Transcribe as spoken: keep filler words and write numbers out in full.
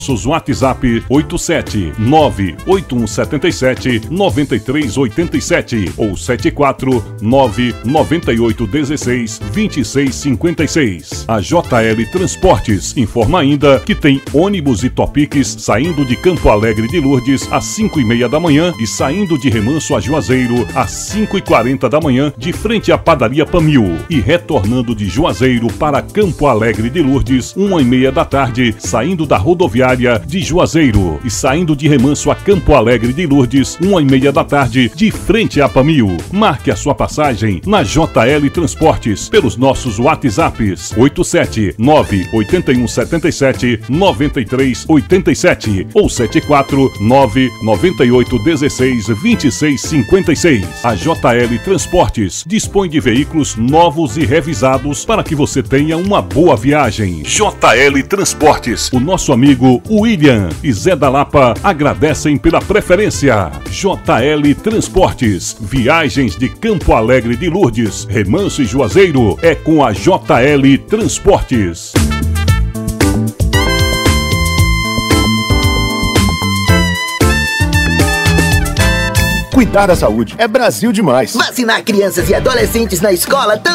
Nossos WhatsApp oito sete nove oito um sete sete nove três oito sete ou sete quatro nove nove oito um seis dois seis cinco seis. A J L Transportes informa ainda que tem ônibus e Topiques saindo de Campo Alegre de Lourdes às cinco e meia da manhã e saindo de Remanso a Juazeiro às cinco e quarenta da manhã de frente à Padaria Pamil e retornando de Juazeiro para Campo Alegre de Lourdes uma e meia da tarde saindo da rodoviária de Juazeiro e saindo de Remanso a Campo Alegre de Lourdes, uma e meia da tarde, de frente a Pamil. Marque a sua passagem na J L Transportes pelos nossos WhatsApps oito sete nove oito um sete sete nove três oito sete ou sete quatro nove nove oito um seis dois seis cinco seis. A J L Transportes dispõe de veículos novos e revisados para que você tenha uma boa viagem. J L Transportes, o nosso amigo William e Zé da Lapa agradecem pela preferência. J L Transportes, viagens de Campo Alegre de Lourdes, Remanso e Juazeiro é com a J L Transportes. Cuidar da saúde é Brasil demais. Vacinar crianças e adolescentes na escola também.